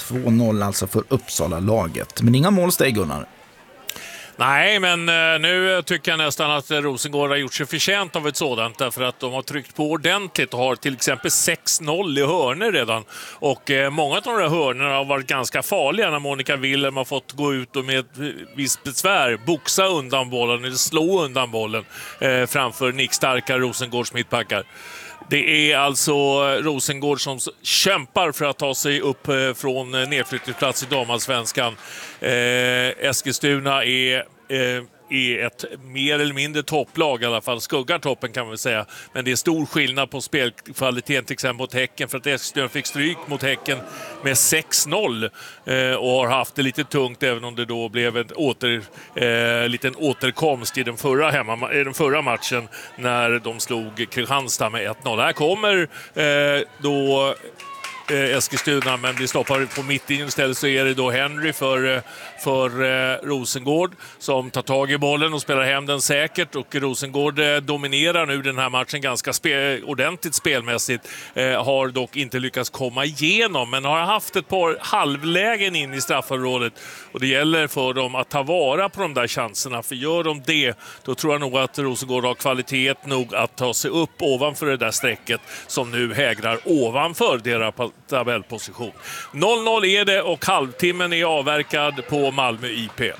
2-0 alltså för Uppsala-laget. Men inga mål steg, Gunnar. Nej, men nu tycker jag nästan att Rosengård har gjort sig förtjänt av ett sådant, därför att de har tryckt på ordentligt och har till exempel 6-0 i hörnor redan. Och många av de där hörnorna har varit ganska farliga när Monica Wilhelm har fått gå ut och med ett visst besvär boxa undan bollen eller slå undan bollen framför nickstarka Rosengårds mittbackar. Det är alltså Rosengård som kämpar för att ta sig upp från nedflyttningsplats i damallsvenskan. Eskilstuna är ett mer eller mindre topplag, i alla fall skuggar toppen kan man väl säga. Men det är stor skillnad på spelkvaliteten till exempel mot Häcken, för att Eskilstuna fick stryk mot Häcken med 6-0 och har haft det lite tungt, även om det då blev en liten återkomst i den förra matchen när de slog Kristianstad med 1-0. Här kommer då Eskilstuna, men det stoppar på mittlinjen istället, så är det då Henry för Rosengård som tar tag i bollen och spelar hem den säkert, och Rosengård dominerar nu den här matchen ganska ordentligt spelmässigt, har dock inte lyckats komma igenom, men har haft ett par halvlägen in i straffområdet, och det gäller för dem att ta vara på de där chanserna, för gör de det, då tror jag nog att Rosengård har kvalitet nog att ta sig upp ovanför det där strecket som nu hägrar ovanför deras tabellposition. 0-0 är det, och halvtimmen är avverkad på Malmö IP.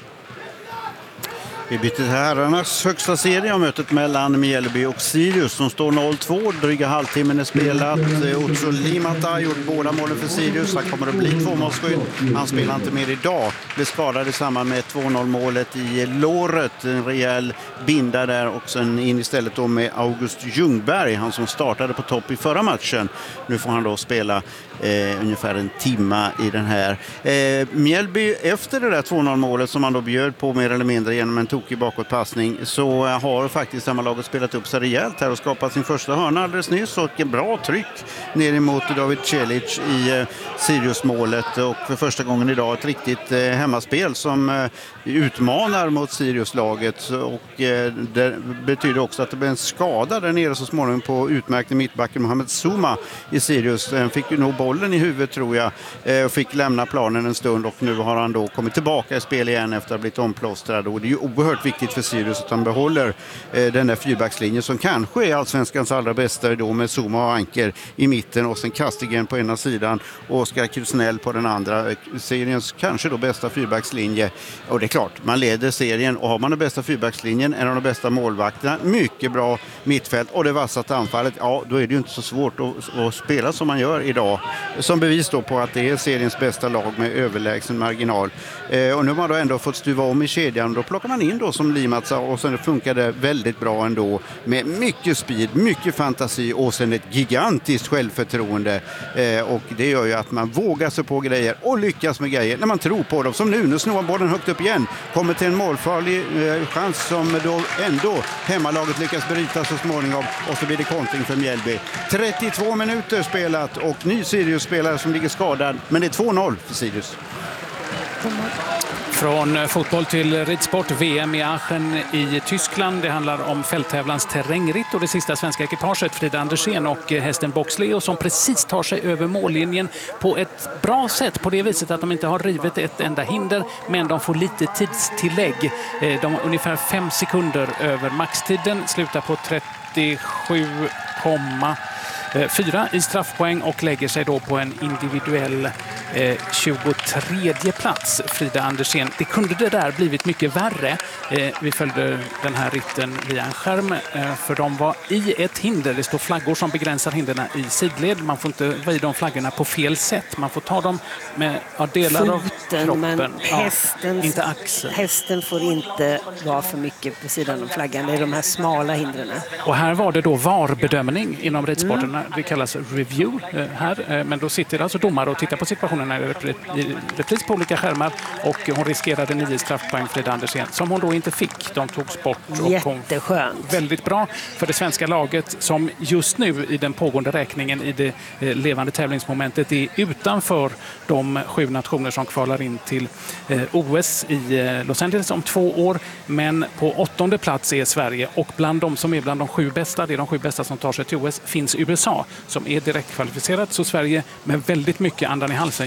Vi byter till herrarnas högsta serie av mötet mellan Mjällby och Sirius som står 0-2. Dryga halvtimmen är spelat. Otso Limata har gjort båda målen för Sirius. Han kommer att bli tvåmålsskydd. Han spelar inte mer idag. Blev skadad i samband med 2-0-målet i låret. En rejäl binda där, och sen in istället då med August Ljungberg, han som startade på topp i förra matchen. Nu får han då spela ungefär en timma i den här. Mjällby, efter det där 2-0-målet som man då bjöd på mer eller mindre genom en tokig bakåtpassning, så har faktiskt sammanlaget spelat upp sig rejält här och skapat sin första hörna alldeles nyss, och en bra tryck ner emot David Celic i Sirius-målet, och för första gången idag ett riktigt hemmaspel som utmanar mot Sirius-laget, och det betyder också att det blir en skada där nere så småningom på utmärkte mittbacken Mohamed Zuma i Sirius. Han fick ju nog bollen i huvudet, tror jag, och fick lämna planen en stund, och nu har han då kommit tillbaka i spel igen efter att ha blivit omplåstrad, och det är ju oerhört viktigt för Sirius att han behåller den där fyrbackslinjen som kanske är allsvenskans allra bästa då, med Zuma och Anker i mitten och sen Kastigen på ena sidan och Oskar Krusnell på den andra. Seriens kanske då bästa fyrbackslinje, och det är klart, man leder serien, och har man den bästa fyrbackslinjen, en av de bästa målvakterna, mycket bra mittfält och det vassaste anfallet, ja, då är det ju inte så svårt att spela som man gör idag, som bevis då på att det är seriens bästa lag med överlägsen marginal. Och nu har man då ändå fått stuva om i kedjan, då plockar man in då som Limatsa, och sen funkar det väldigt bra ändå med mycket speed, mycket fantasi och sen ett gigantiskt självförtroende, och det gör ju att man vågar sig på grejer och lyckas med grejer när man tror på dem, som nu snurrar bollen högt upp igen, kommer till en målfarlig chans som då ändå hemmalaget lyckas bryta så småningom, och så blir det kontring för Mjällby. 32 minuter spelat och ny Sirius-spelare som ligger skadad, men det är 2-0 för Sirius. Från fotboll till ridsport, VM i Aachen i Tyskland. Det handlar om fälttävlans terrängritt och det sista svenska ekipaget, Frida Andersén och hästen Boxleo, som precis tar sig över mållinjen på ett bra sätt, på det viset att de inte har rivit ett enda hinder, men de får lite tidstillägg. De har ungefär 5 sekunder över maxtiden, slutar på 37,4 i straffpoäng och lägger sig då på en individuell 23 plats, Frida Andersén. Det kunde det där blivit mycket värre. Vi följde den här ritten via en skärm, för de var i ett hinder. Det står flaggor som begränsar hinderna i sidled. Man får inte vara i de flaggorna på fel sätt. Man får ta dem med delar foten, av kroppen. Men inte axeln. Hästen får inte vara för mycket på sidan av flaggan. Det är de här smala hindren. Och här var det då VAR-bedömning inom ridsporterna. Det kallas review här. Men då sitter alltså domare och tittar på situationen i repris på olika skärmar, och hon riskerade 9 straffpoäng, Frida Andersén, som hon då inte fick. De togs bort. Jätteskönt. Väldigt bra för det svenska laget, som just nu i den pågående räkningen i det levande tävlingsmomentet är utanför de 7 nationer som kvalar in till OS i Los Angeles om 2 år. Men på 8:e plats är Sverige, och bland de som är bland de 7 bästa, det är de 7 bästa som tar sig till OS, finns USA som är direkt kvalificerat. Så Sverige med väldigt mycket andan i halsen